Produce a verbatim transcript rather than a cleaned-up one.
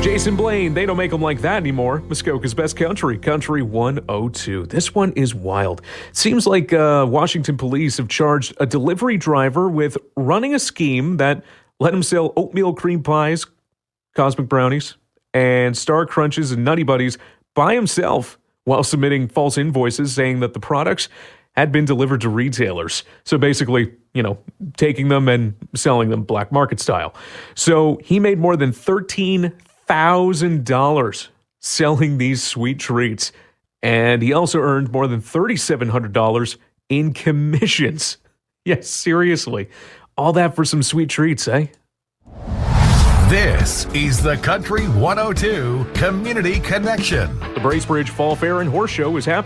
Jason Blaine, they don't make them like that anymore. Muskoka's Best Country, Country one oh two. This one is wild. Seems like uh, Washington police have charged a delivery driver with running a scheme that let him sell oatmeal cream pies, cosmic brownies, and Star Crunches and Nutty Buddies by himself while submitting false invoices saying that the products had been delivered to retailers. So basically, you know, taking them and selling them black market style. So he made more than thirteen thousand dollars selling these sweet treats. And he also earned more than three thousand seven hundred dollars in commissions. Yes, seriously. All that for some sweet treats, eh? This is the Country one oh two Community Connection. The Bracebridge Fall Fair and Horse Show is happening